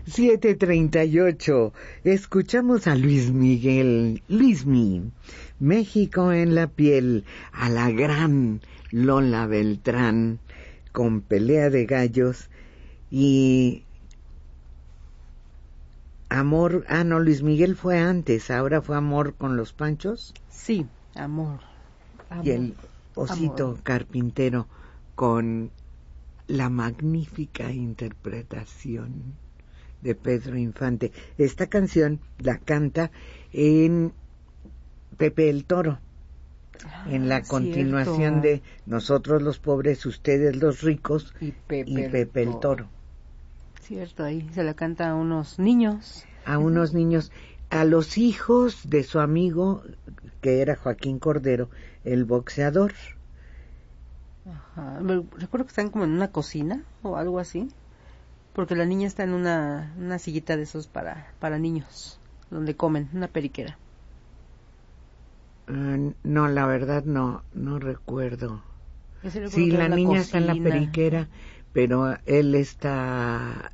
7:38. Escuchamos a Luis Miguel, Luismi, México en la piel, a la gran Lola Beltrán, con Pelea de Gallos y Amor. Ah, no, Luis Miguel fue antes, ahora fue Amor con los Panchos. Sí, Amor. Y el Osito Amor Carpintero con la magnífica interpretación de Pedro Infante. Esta canción la canta en Pepe el Toro, en la continuación de Nosotros los pobres, ustedes los ricos y Pepe el Toro. Cierto, ahí se la canta a unos niños. A unos niños, a los hijos de su amigo, que era Joaquín Cordero, el boxeador. Ajá. Recuerdo que están como en una cocina o algo así, porque la niña está en una sillita de esos para niños, donde comen, una periquera. No, la verdad no recuerdo. Sí, la niña está en la periquera, pero él está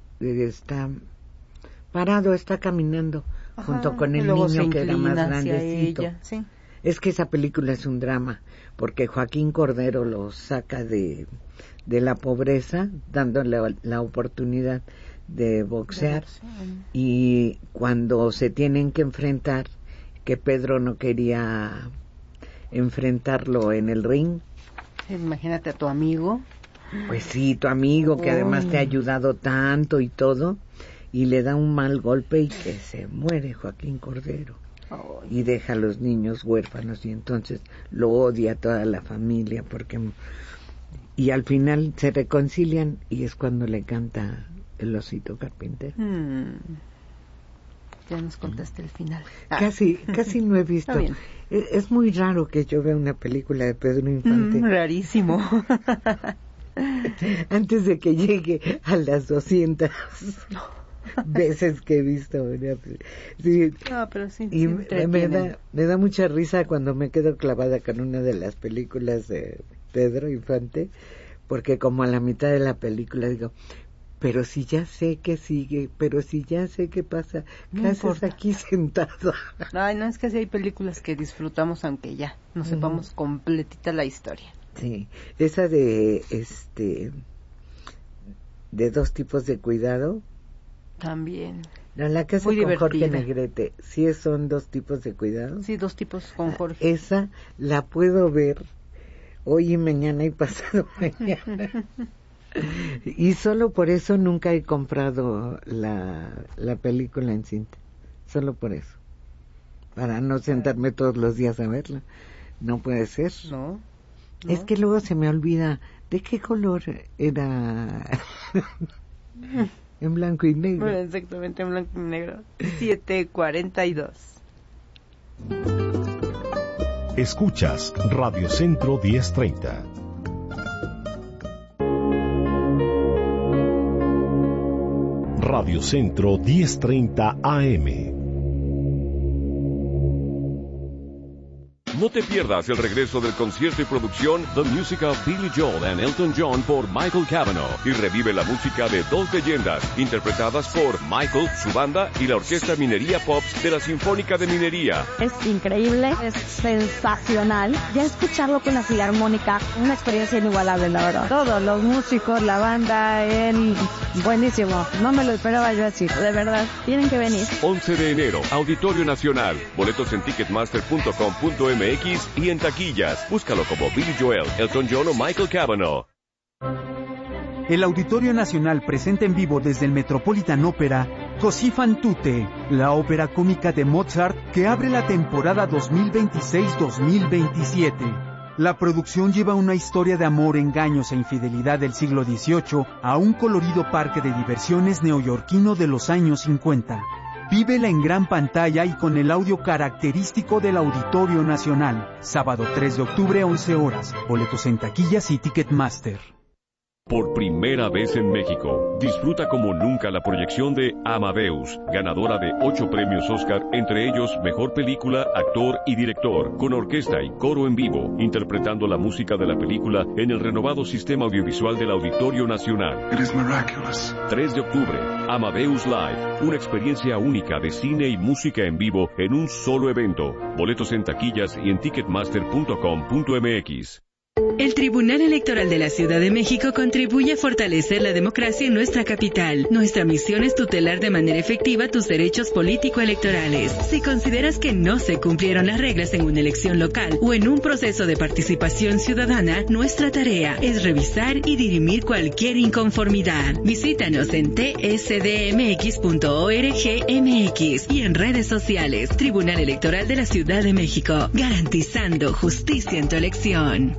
parado, está caminando. Ajá, junto con el niño que era más grandecito. Ella, sí. Es que esa película es un drama, porque Joaquín Cordero lo saca de la pobreza, dándole la oportunidad de boxear, y cuando se tienen que enfrentar, que Pedro no quería enfrentarlo en el ring. Imagínate a tu amigo. Pues sí, tu amigo, que además te ha ayudado tanto y todo, y le da un mal golpe y que se muere Joaquín Cordero. Y deja a los niños huérfanos, y entonces lo odia toda la familia, y al final se reconcilian, y es cuando le canta el Osito Carpintero. Ya nos contaste el final. Casi no he visto. Es muy raro que yo vea una película de Pedro Infante. Rarísimo. Antes de que llegue a las 200 veces que he visto. Sí. No, pero sí. Y me da mucha risa cuando me quedo clavada con una de las películas de Pedro Infante, porque como a la mitad de la película digo, pero si ya sé que sigue, pero si ya sé qué pasa, ¿qué haces aquí sentado? Ay, no, es que sí hay películas que disfrutamos aunque ya no sepamos completita la historia. Sí, esa de Dos tipos de cuidado. También. No, la casa muy con divertida. Jorge Negrete, ¿sí son Dos tipos de cuidado? Sí, Dos tipos con Jorge. Esa la puedo ver hoy y mañana y pasado mañana. Y solo por eso nunca he comprado la película en cinta. Solo por eso. Para no sentarme todos los días a verla. No puede ser. No. Es que luego se me olvida de qué color era. En blanco y negro. Bueno, exactamente, en blanco y negro. 7:42. Escuchas Radio Centro 1030. Radio Centro 1030 AM. No te pierdas el regreso del concierto y producción The Music of Billy Joel and Elton John por Michael Cavanaugh, y revive la música de dos leyendas interpretadas por Michael, su banda y la Orquesta Minería Pops de la Sinfónica de Minería. Es increíble, es sensacional. Ya escucharlo con la filarmónica, una experiencia inigualable, la verdad. Todos los músicos, la banda, él, buenísimo. No me lo esperaba yo así, de verdad. Tienen que venir. 11 de enero, Auditorio Nacional. Boletos en ticketmaster.com.mx y en taquillas. Búscalo como Billy Joel, Elton John o Michael Cavanaugh. El Auditorio Nacional presenta en vivo desde el Metropolitan Opera Così fan tutte, la ópera cómica de Mozart que abre la temporada 2026-2027. La producción lleva una historia de amor, engaños e infidelidad del siglo XVIII a un colorido parque de diversiones neoyorquino de los años 50. Vívela en gran pantalla y con el audio característico del Auditorio Nacional. Sábado 3 de octubre, 11 horas. Boletos en taquillas y Ticketmaster. Por primera vez en México, disfruta como nunca la proyección de Amadeus, ganadora de 8 premios Oscar, entre ellos Mejor Película, Actor y Director, con orquesta y coro en vivo, interpretando la música de la película en el renovado sistema audiovisual del Auditorio Nacional. 3 de octubre, Amadeus Live, una experiencia única de cine y música en vivo en un solo evento. Boletos en taquillas y en ticketmaster.com.mx. El Tribunal Electoral de la Ciudad de México contribuye a fortalecer la democracia en nuestra capital. Nuestra misión es tutelar de manera efectiva tus derechos político-electorales. Si consideras que no se cumplieron las reglas en una elección local o en un proceso de participación ciudadana, nuestra tarea es revisar y dirimir cualquier inconformidad. Visítanos en tsdmx.org.mx y en redes sociales. Tribunal Electoral de la Ciudad de México, garantizando justicia en tu elección.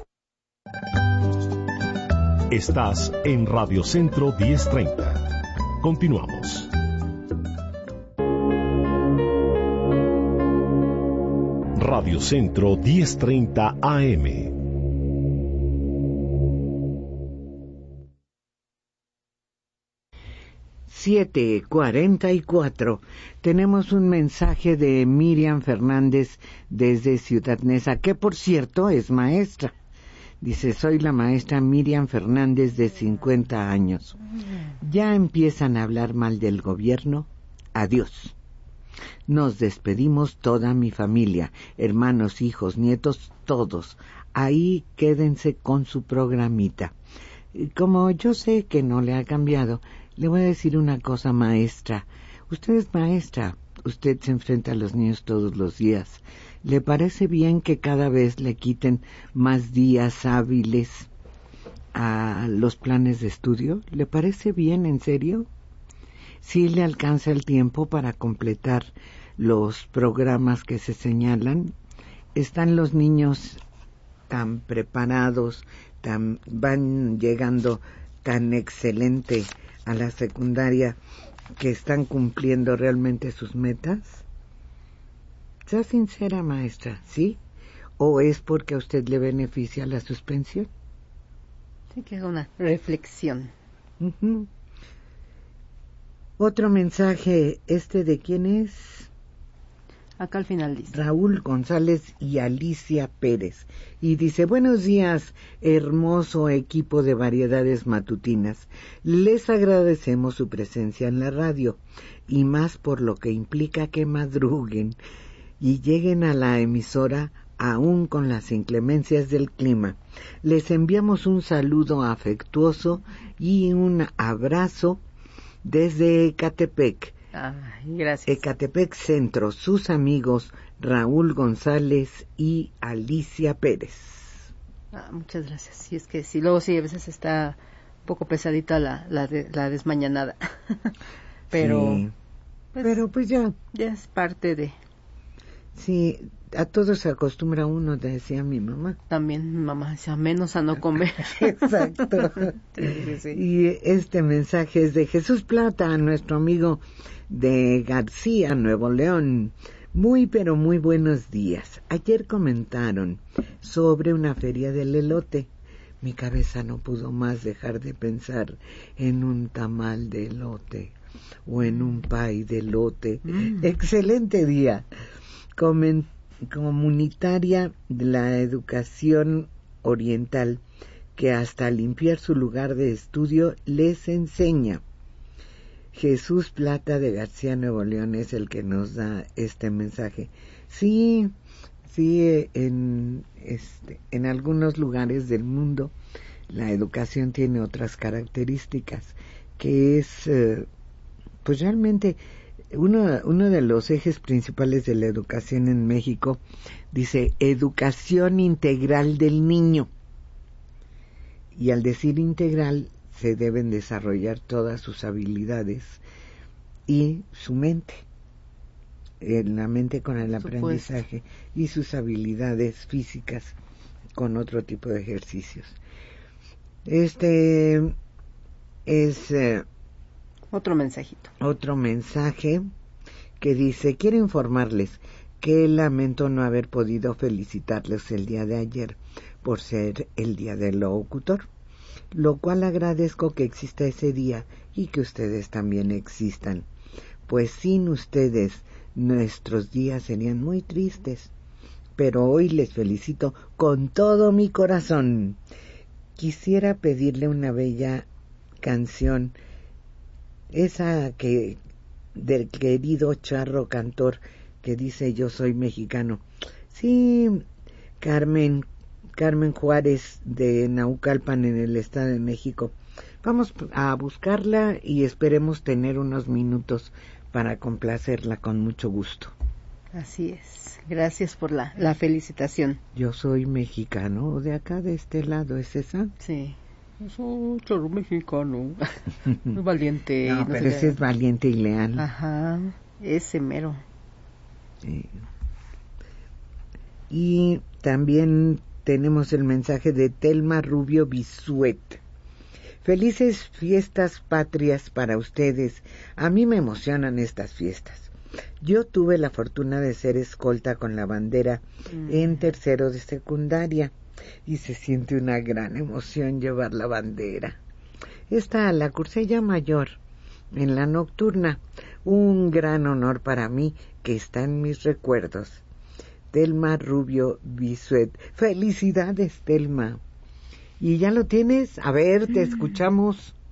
Estás en Radio Centro 1030. Continuamos. Radio Centro 1030 AM. Siete 44. Tenemos un mensaje de Miriam Fernández desde Ciudad Neza, que por cierto es maestra. Dice, soy la maestra Miriam Fernández de 50 años. Ya empiezan a hablar mal del gobierno. Adiós. Nos despedimos toda mi familia, hermanos, hijos, nietos, todos. Ahí quédense con su programita. Como yo sé que no le ha cambiado, le voy a decir una cosa, maestra. Usted es maestra, usted se enfrenta a los niños todos los días. ¿Le parece bien que cada vez le quiten más días hábiles a los planes de estudio? ¿Le parece bien, en serio? ¿Sí le alcanza el tiempo para completar los programas que se señalan? ¿Están los niños tan preparados, van llegando tan excelente a la secundaria que están cumpliendo realmente sus metas? Sea sincera, maestra, ¿sí? ¿O es porque a usted le beneficia la suspensión? Sí, que es una reflexión. Uh-huh. Otro mensaje, ¿de quién es? Acá al final dice. Raúl González y Alicia Pérez. Y dice, buenos días, hermoso equipo de variedades matutinas. Les agradecemos su presencia en la radio, y más por lo que implica que madruguen y lleguen a la emisora aún con las inclemencias del clima. Les enviamos un saludo afectuoso y un abrazo desde Ecatepec. Gracias. Ecatepec Centro, sus amigos Raúl González y Alicia Pérez. Muchas gracias. Y es que sí, luego sí, a veces está un poco pesadita la desmañanada. Pero, sí, pero pues ya es parte de... Sí, a todo se acostumbra uno, decía mi mamá. También mi mamá decía, menos a no comer. Exacto. Sí. Y este mensaje es de Jesús Plata, nuestro amigo de García, Nuevo León. Muy pero muy buenos días. Ayer comentaron sobre una feria del elote. Mi cabeza no pudo más dejar de pensar en un tamal de elote o en un pay de elote. Excelente día. Comunitaria de la educación oriental, que hasta limpiar su lugar de estudio les enseña. Jesús Plata de García, Nuevo León, es el que nos da este mensaje. Sí, en algunos lugares del mundo la educación tiene otras características, que es pues realmente uno de los ejes principales de la educación en México. Dice educación integral del niño, y al decir integral se deben desarrollar todas sus habilidades y su mente, la mente con el aprendizaje y sus habilidades físicas con otro tipo de ejercicios. Este es otro mensajito. Otro mensaje que dice, quiero informarles que lamento no haber podido felicitarles el día de ayer por ser el día del locutor. lo cual agradezco que exista ese día y que ustedes también existan, pues sin ustedes nuestros días serían muy tristes. Pero hoy les felicito con todo mi corazón. Quisiera pedirle una bella canción, esa que del querido charro cantor que dice yo soy mexicano. Sí, Carmen Juárez de Naucalpan en el Estado de México. Vamos a buscarla y esperemos tener unos minutos para complacerla con mucho gusto. Así es. Gracias por la felicitación. Yo soy mexicano, de acá de este lado, ¿es esa? Sí. Yo soy charro mexicano. Muy valiente. No, pero ese es valiente y leal. Ajá, ese mero. Y también tenemos el mensaje de Telma Rubio Bisuet. Felices fiestas patrias para ustedes. A mí me emocionan estas fiestas. Yo tuve la fortuna de ser escolta con la bandera en tercero de secundaria y se siente una gran emoción llevar la bandera. Esta la cursé ya mayor, en la nocturna. Un gran honor para mí que está en mis recuerdos. Telma Rubio Bisuet. Felicidades, Telma. ¿Y ya lo tienes? A ver, te escuchamos.